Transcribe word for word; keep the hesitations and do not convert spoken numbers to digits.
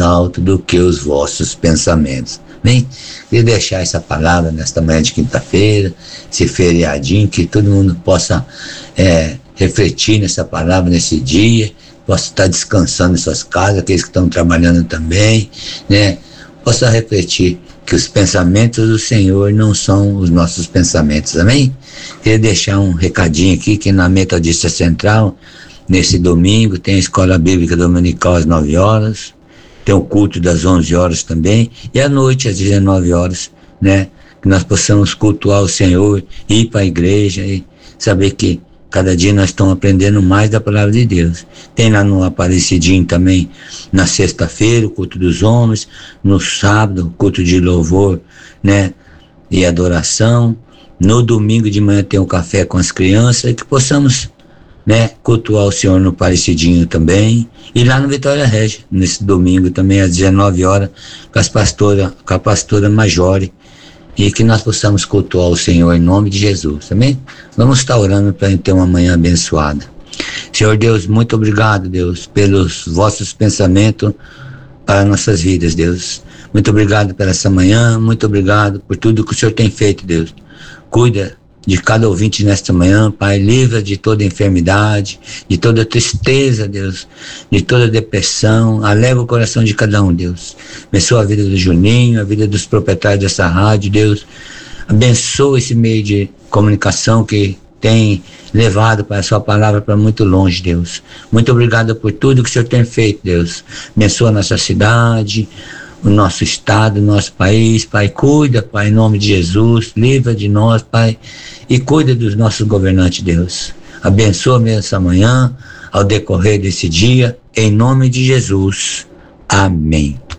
alto do que os vossos pensamentos. Amém? E deixar essa palavra nesta manhã de quinta-feira, esse feriadinho, que todo mundo possa é, refletir nessa palavra nesse dia, possa estar descansando em suas casas, aqueles que estão trabalhando também, né? Possa refletir que os pensamentos do Senhor não são os nossos pensamentos, amém? Queria deixar um recadinho aqui, que na Metodista Central, nesse domingo, tem a Escola Bíblica Dominical às nove horas, tem o culto das onze horas também, e à noite às dezenove horas, né? Que nós possamos cultuar o Senhor, ir para a igreja e saber que cada dia nós estamos aprendendo mais da palavra de Deus. Tem lá no Aparecidinho também, na sexta-feira, o culto dos homens, no sábado, o culto de louvor, né, e adoração. No domingo de manhã tem um café com as crianças, e que possamos, né, cultuar o Senhor no Aparecidinho também. E lá no Vitória Régia, nesse domingo também, às dezenove horas, com as pastora, com a pastora Majore, e que nós possamos cultuar o Senhor em nome de Jesus, amém? Vamos estar orando para ter uma manhã abençoada. Senhor Deus, muito obrigado, Deus, pelos vossos pensamentos para nossas vidas, Deus. Muito obrigado por essa manhã, muito obrigado por tudo que o Senhor tem feito, Deus. Cuida de cada ouvinte nesta manhã, Pai, livra de toda enfermidade, de toda tristeza, Deus, de toda depressão, aleva o coração de cada um, Deus. Abençoa a vida do Juninho, a vida dos proprietários dessa rádio, Deus. Abençoa esse meio de comunicação que tem levado para a sua palavra para muito longe, Deus. Muito obrigado por tudo que o Senhor tem feito, Deus. Abençoa a nossa cidade, o nosso estado, o nosso país, Pai, cuida, Pai, em nome de Jesus, livra de nós, Pai, e cuida dos nossos governantes, Deus. Abençoa-me essa manhã, ao decorrer desse dia, em nome de Jesus. Amém.